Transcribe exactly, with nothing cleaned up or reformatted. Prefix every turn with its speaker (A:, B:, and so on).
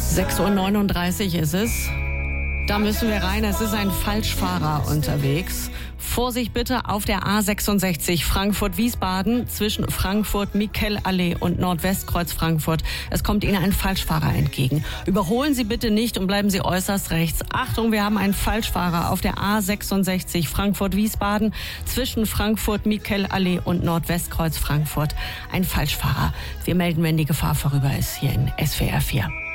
A: sechs Uhr neununddreißig ist es. Da müssen wir rein. Es ist ein Falschfahrer unterwegs. Vorsicht bitte auf der A sechsundsechzig Frankfurt-Wiesbaden zwischen Frankfurt-Miquel-Allee und Nordwestkreuz Frankfurt. Es kommt Ihnen ein Falschfahrer entgegen. Überholen Sie bitte nicht und bleiben Sie äußerst rechts. Achtung, wir haben einen Falschfahrer auf der A sechsundsechzig Frankfurt-Wiesbaden zwischen Frankfurt-Miquel-Allee und Nordwestkreuz Frankfurt. Ein Falschfahrer. Wir melden, wenn die Gefahr vorüber ist, hier in S W R vier.